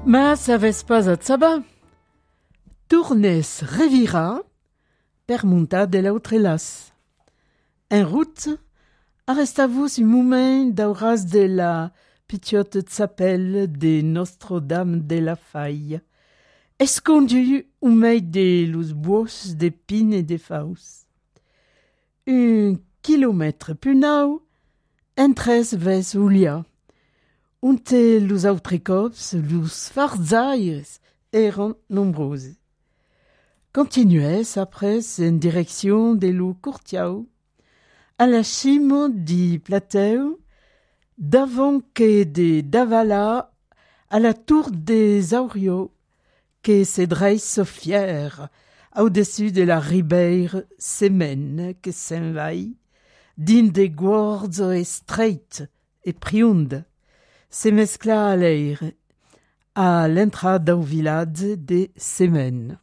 Ma savès pas a tsaba. Tournes revira per monta de l'autrelas. En route, arrestavus un moment dauras de la pitiote tsapelle de Nostre-Dame de la Faille. Escondu au meid de los bois de pin et de faus. Un kilomètre punau, entres ves Ulia. Unte los autricops, los farzaires eran nombreux. Continuez après en direction de lo Courtiau, à la cime du plateau, d'avant que de Davala à la tour des Auriaux, que s'adresse fière au-dessus de la ribeire Semène que s'envahit, din des guords estreites et priundes, se mescla à l'air, à l'entrada au village de Semène.